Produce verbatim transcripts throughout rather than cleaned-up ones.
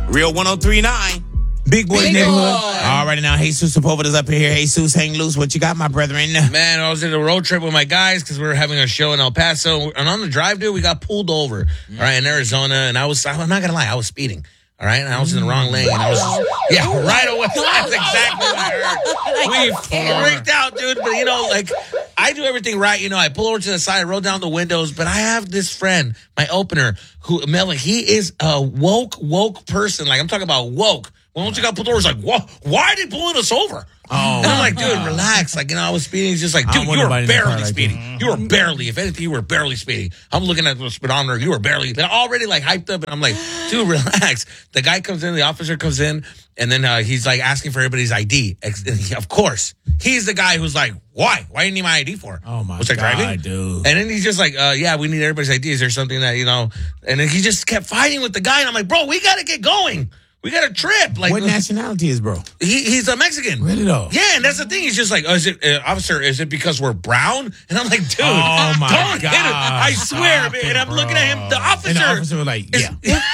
Real one oh three point nine. Big Boy's Big Neighborhood. Boy. All right, now Jesus Sepulveda's up here. Jesus, hang loose. What you got, my brethren? Man, I was in a road trip with my guys because we were having a show in El Paso. And on the drive, dude, we got pulled over, all right, in Arizona. And I was, I'm not going to lie, I was speeding. All right, and I was in the wrong lane. And I was, yeah, right away. That's exactly what I heard. We freaked out, dude. But, you know, like, I do everything right. You know, I pull over to the side, I roll down the windows. But I have this friend, my opener, who, Melvin, he is a woke, woke person. Like, I'm talking about woke. Well, once you got pulled over, it's like, whoa, why are they pulling us over? Oh, and I'm like, dude, relax. Like, you know, I was speeding. He's just like, dude, you were barely speeding. Like you were barely, if anything, you were barely speeding. I'm looking at the speedometer. You were barely, they're already like hyped up. And I'm like, dude, relax. The guy comes in, the officer comes in, and then uh, he's like asking for everybody's I D. And he, of course, he's the guy who's like, why? Why do you need my I D for? Oh, my was I God, driving? dude. And then he's just like, uh, yeah, we need everybody's I D. Is there something that, you know? And then he just kept fighting with the guy. And I'm like, bro, we got to get going. We got a trip. Like, what nationality is bro? He, he's a Mexican. Really though? Yeah, and that's the thing. He's just like, oh, is it, uh, officer, is it because we're brown? And I'm like, dude, oh my don't God. hit him. I swear. Stop and it, I'm bro. looking at him. The officer. And the officer was like, yeah.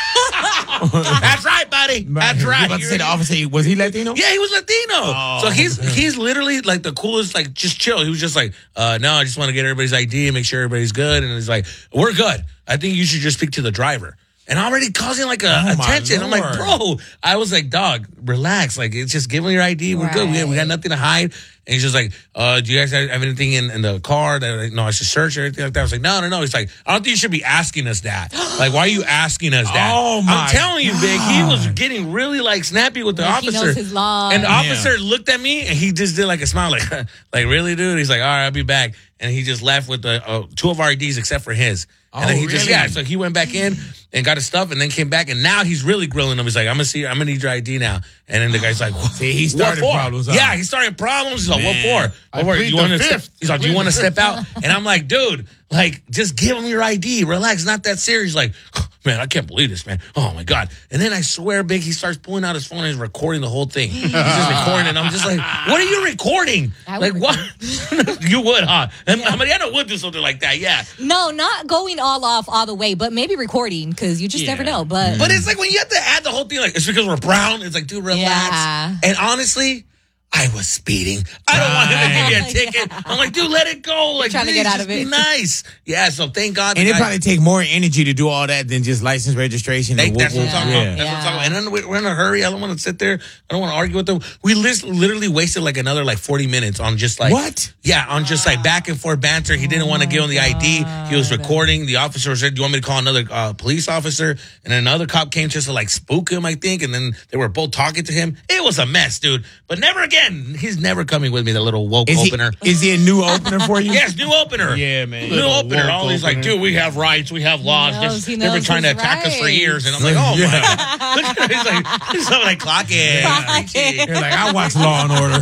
That's right, buddy. That's You right. about to say the officer, was he Latino? Yeah, he was Latino. Oh, so he's man. he's literally like the coolest, like just chill. He was just like, uh, no, I just want to get everybody's I D and make sure everybody's good. And he's like, we're good. I think you should just speak to the driver. And already causing like a Oh, my attention. I'm like, Lord. bro, I was like, dog, relax. Like, it's just give me your I D. We're Right. good. We, we got nothing to hide. And he's just like, uh, do you guys have anything in, in the car that, like, no, I should search or anything like that? I was like, no, no, no. He's like, I don't think you should be asking us that. Like, why are you asking us that? Oh, my I'm telling you, Big, he was God. getting really like snappy with the Like he officer. knows his law. And the Yeah. officer looked at me and he just did like a smile, like, like really, dude? He's like, all right, I'll be back. And he just left with the, uh, two of our I Ds except for his. And Oh, then he just, really? yeah, so he went back in and got his stuff and then came back. And now he's really grilling him. He's like, I'm going to see, I'm going to need your I D now. And then the guy's like, what? See, he started what for? problems, huh? Yeah, he started problems. He's like, Man. what for? I What for? plead You want the to step? fifth. He's like, do you want to step out? And I'm like, dude, like, just give him your I D. Relax, not that serious. He's like, man, I can't believe this, man. Oh, my God. And then I swear, Big, he starts pulling out his phone and he's recording the whole thing. He's just recording. And I'm just like, what are you recording? I would Like, what? You would, huh? And Mariano would do something like that, yeah. No, not going all off all the way, but maybe recording because you just Yeah. never know. But But it's like when you have to add the whole thing, like, it's because we're brown. It's like, dude, relax. Yeah. And honestly, I was speeding. I don't want him to give me a ticket. Yeah. I'm like, dude, let it go. Like, trying to please, get out just of it. be nice. Yeah, so thank God. And the it guy- probably take more energy to do all that than just license registration. They, and that's whoop, what I'm whoop. talking Yeah. about. That's what I'm Yeah. talking about. And then we- we're in a hurry. I don't want to sit there. I don't want to argue with them. We lis- literally wasted like another like forty minutes on just like What? Yeah, on just like back and forth banter. He didn't want to give him the I D. He was recording. The officer said, "Do you want me to call another uh, police officer?" And then another cop came just to like spook him, I think. And then they were both talking to him. It was a mess, dude. But never again. He's never coming with me. The little woke Is he, opener. is he a new opener for you? Yes, new opener. Yeah, man. New Little opener. woke All these like, opener. dude, we have rights, we have laws. knows- Just- he They've been knows trying to his attack us for rights. years, and I'm like, oh Yeah. my. He's like, he's like, clock it. Clock it. You're like, I watch Law and Order.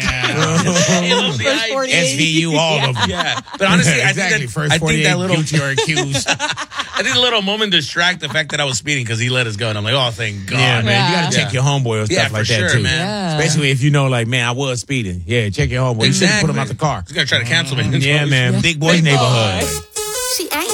He loves the First I- forty-eight. S V U, all of them. Yeah, but honestly, I exactly. think that, First I think forty-eight, that little, guilty or accused. I think the little moment distract the fact that I was speeding because he let us go, and I'm like, oh, thank God. Yeah, man. You Yeah. got to check Yeah. your homeboy or stuff Yeah, for like that, sure, too. man. Yeah. Especially if you know, like, man, I was speeding. Yeah, check your homeboy. You should put him out the car. He's gonna try to cancel me. Yeah, man. Big Boy's Big Neighborhood. boy. She ain't